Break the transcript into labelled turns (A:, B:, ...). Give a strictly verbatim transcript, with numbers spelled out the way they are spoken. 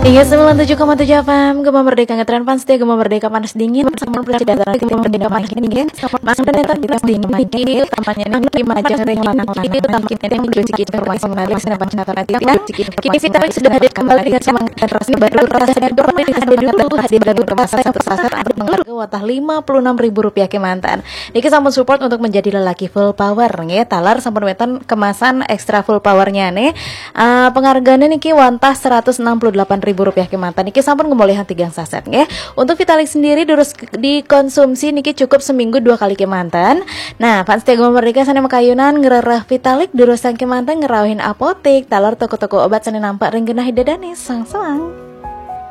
A: Hingga sembilan puluh tujuh koma tujuh F M, Gema Merdeka ngetren fans setia, Gema Merdeka panas dingin, bersama percaya Gema Merdeka makin dingin, masuk dan datang kita dingin lagi, tampaknya nanti majang ring lagi, tampaknya yang mencuci informasi menarik, dan pancinatan nanti kini Vitamin sudah hadir kembali dengan semangat dan rasa baru, rasanya dorong hadir dulu, hadir baru bermasa satu sasaran, ada mengharga watah lima puluh enam ribu rupiah kemantan. Niki sampun support untuk menjadi lelaki full power, nih, talar sampun wetan kemasan ekstra full powernya nih, uh, penghargaannya niki wantah seratus enam puluh delapan ribu rupiah kemantan. Niki sampun ngebolehan tiga saset nggih. Untuk Vitalik sendiri durus dikonsumsi niki cukup seminggu dua kali kemantan. Nah, fans Gema Merdeka sana makayunan ngererah Vitalik durusan kemantan ngerawahin apotek, talar toko-toko obat sana nampak ring genah hidadane sang-sang.